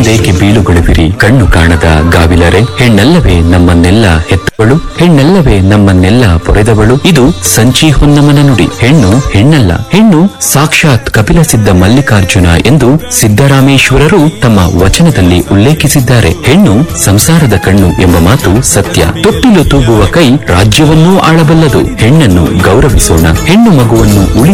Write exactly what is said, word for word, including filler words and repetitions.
ಇಲ್ಲೇಕೆ ಬೀಳುಗೊಳುವಿರಿ ಕಣ್ಣು ಕಾಣದ ಗಾವಿಲರೆ, ಹೆಣ್ಣಲ್ಲವೇ ನಮ್ಮನ್ನೆಲ್ಲ ಹೆತ್ತವಳು, ಹೆಣ್ಣಲ್ಲವೇ ನಮ್ಮನ್ನೆಲ್ಲ ಪೊರೆದವಳು. ಇದು ಸಂಚಿ ಹೊನ್ನಮನ ನುಡಿ. ಹೆಣ್ಣು ಹೆಣ್ಣಲ್ಲ, ಹೆಣ್ಣು ಸಾಕ್ಷಾತ್ ಕಪಿಲ ಸಿದ್ಧ ಮಲ್ಲಿಕಾರ್ಜುನ ಎಂದು ಸಿದ್ದರಾಮೇಶ್ವರರು ತಮ್ಮ ವಚನದಲ್ಲಿ ಉಲ್ಲೇಖಿಸಿದ್ದಾರೆ. ಹೆಣ್ಣು ಸಂಸಾರದ ಕಣ್ಣು ಎಂಬ ಮಾತು ಸತ್ಯ. ತೊಟ್ಟಿಲು ತೂಗುವ ಕೈ ರಾಜ್ಯವನ್ನೂ ಆಳಬಲ್ಲದು. ಹೆಣ್ಣನ್ನು ಗೌರವಿಸೋಣ, ಹೆಣ್ಣು ಮಗುವನ್ನು ಉಳಿ